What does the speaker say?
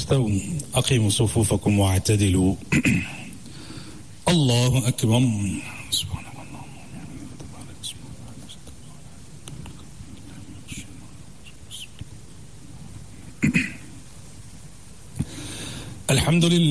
استووا أقيموا صفوفكم واعتدلوا. الله أكبر. سبحان الله. الحمد لله.